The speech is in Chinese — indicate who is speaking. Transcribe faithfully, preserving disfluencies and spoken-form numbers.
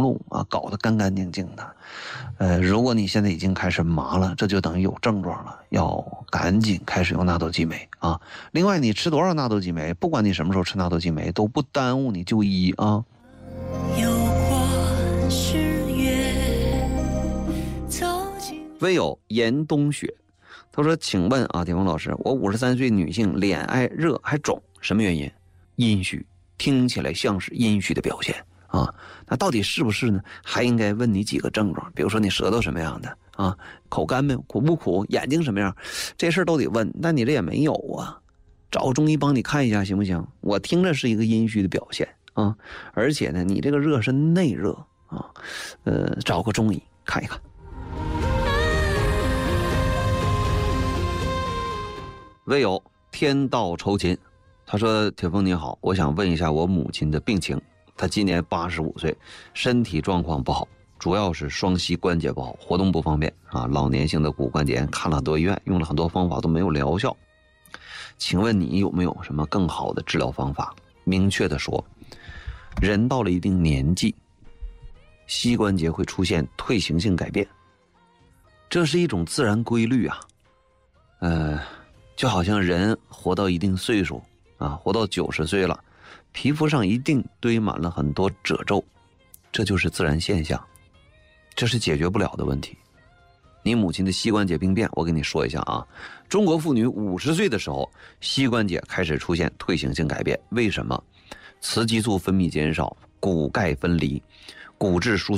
Speaker 1: 路啊，搞得干干净净的。呃，如果你现在已经开始麻了，这就等于有症状了，要赶紧开始用纳豆激酶啊。另外，你吃多少纳豆激酶，不管你什么时候吃纳豆激酶，都不耽误你就医啊。唯有严冬雪，他说：“请问啊，铁峰老师，我五十三岁女性，脸爱热还肿，什么原因？阴虚，听起来像是阴虚的表现啊。那到底是不是呢？还应该问你几个症状，比如说你舌头什么样的啊，口干没有，苦不苦，眼睛什么样，这事儿都得问。但你这也没有啊，找个中医帮你看一下行不行？我听着是一个阴虚的表现啊，而且呢，你这个热是内热啊，呃，找个中医看一看。”唯有天道酬勤，他说：“铁峰你好，我想问一下我母亲的病情。她今年八十五岁，身体状况不好，主要是双膝关节不好，活动不方便啊。老年性的骨关节炎，看了很多医院，用了很多方法都没有疗效。请问你有没有什么更好的治疗方法？明确的说，人到了一定年纪，膝关节会出现退行性改变，这是一种自然规律啊。呃。”就好像人活到一定岁数啊，活到九十岁了，皮肤上一定堆满了很多褶皱，这就是自然现象，这是解决不了的问题。你母亲的膝关节病变，我跟你说一下啊，中国妇女五十岁的时候，膝关节开始出现退行性改变，为什么？雌激素分泌减少，骨钙分离，骨质疏